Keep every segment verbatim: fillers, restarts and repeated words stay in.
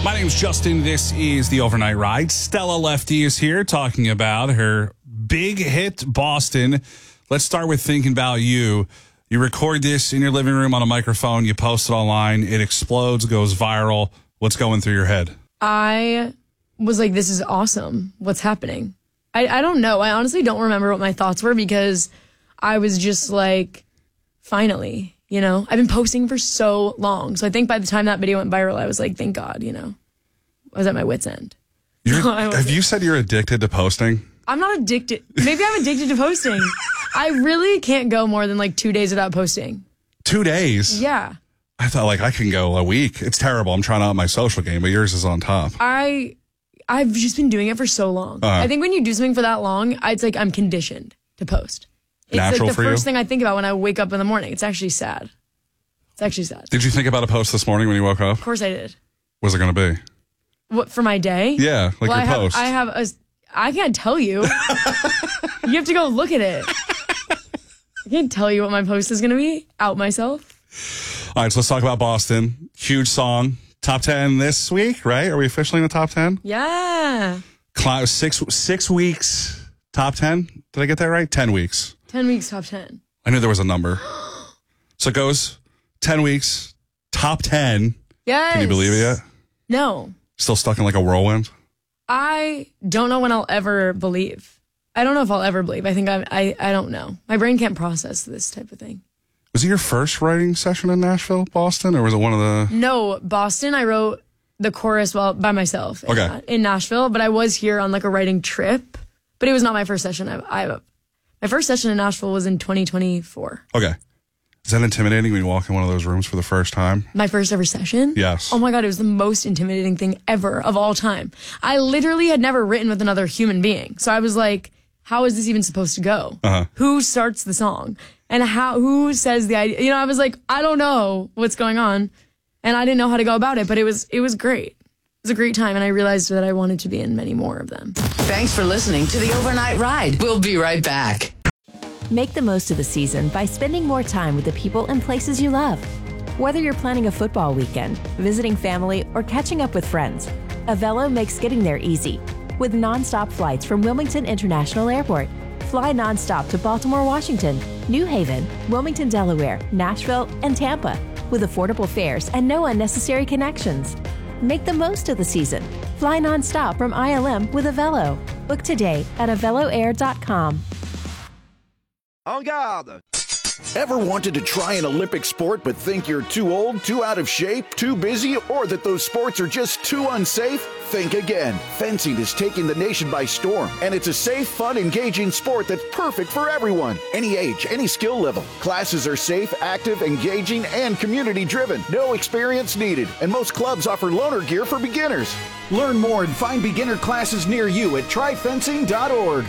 My name's Justin. This is the Overnight Ride. Stella Lefty is here talking about her big hit, Boston. Let's start with Thinking About You. You record this in your living room on a microphone. You post it online. It explodes, goes viral. What's going through your head? I was like, this is awesome. What's happening? I, I don't know. I honestly don't remember what my thoughts were because I was just like, finally. You know, I've been posting for so long. So I think by the time that video went viral, I was like, thank God, you know, I was at my wit's end. You're, have you said you're addicted to posting? I'm not addicted. Maybe I'm addicted to posting. I really can't go more than like two days without posting. Two days? Yeah. I thought like I can go a week. It's terrible. I'm trying to up my social game, but yours is on top. I, I've just been doing it for so long. Uh, I think when you do something for that long, it's like I'm conditioned to post. It's natural like the for first you? thing I think about when I wake up in the morning. It's actually sad. It's actually sad. Did you think about a post this morning when you woke up? Of course I did. What was it going to be? What, for my day? Yeah, like well, your I post. Have, I have a, I can't tell you. You have to go look at it. I can't tell you what my post is going to be. Out myself. All right, so let's talk about Boston. Huge song. Top ten this week, right? Are we officially in the top ten? Yeah. Cl- six, six weeks, top ten? Did I get that right? Ten weeks. Ten weeks, top ten. I knew there was a number. So it goes ten weeks, top ten. Yes. Can you believe it yet? No. Still stuck in like a whirlwind? I don't know when I'll ever believe. I don't know if I'll ever believe. I think I'm, I I don't know. My brain can't process this type of thing. Was it your first writing session in Nashville, Boston, or was it one of the... No, Boston, I wrote the chorus well by myself okay. in, in Nashville, but I was here on like a writing trip, but it was not my first session. I, I My first session in Nashville was in twenty twenty-four. Okay. Is that intimidating when you walk in one of those rooms for the first time? My first ever session? Yes. Oh my God, it was the most intimidating thing ever of all time. I literally had never written with another human being. So I was like, how is this even supposed to go? Uh-huh. Who starts the song? And how? Who says the idea? You know, I was like, I don't know what's going on. And I didn't know how to go about it, but it was it was great. It was a great time, and I realized that I wanted to be in many more of them. Thanks for listening to the Overnight Ride. We'll be right back. Make the most of the season by spending more time with the people and places you love. Whether you're planning a football weekend, visiting family, or catching up with friends, Avelo makes getting there easy. With nonstop flights from Wilmington International Airport, fly nonstop to Baltimore, Washington, New Haven, Wilmington, Delaware, Nashville, and Tampa, with affordable fares and no unnecessary connections. Make the most of the season. Fly nonstop from I L M with Avelo. Book today at avelo air dot com. En garde! Ever wanted to try an Olympic sport but think you're too old, too out of shape, too busy, or that those sports are just too unsafe? Think again. Fencing is taking the nation by storm, and it's a safe, fun, engaging sport that's perfect for everyone. Any age, any skill level. Classes are safe, active, engaging, and community-driven. No experience needed, and most clubs offer loaner gear for beginners. Learn more and find beginner classes near you at try fencing dot org.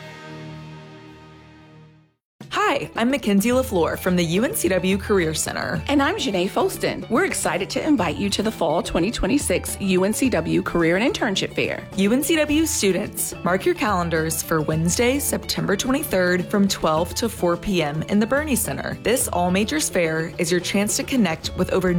Hi, I'm Mackenzie LaFleur from the U N C W Career Center. And I'm Janae Folston. We're excited to invite you to the Fall twenty twenty-six U N C W Career and Internship Fair. U N C W students, mark your calendars for Wednesday, September twenty-third from twelve to four p.m. in the Bernie Center. This all-majors fair is your chance to connect with over